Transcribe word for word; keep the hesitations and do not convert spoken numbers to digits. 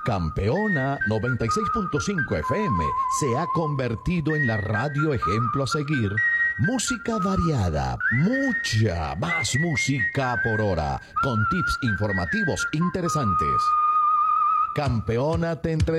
Campeona noventa y seis punto cinco F M se ha convertido en la radio ejemplo a seguir. Música variada, mucha más música por hora, con tips informativos interesantes. Campeona te entre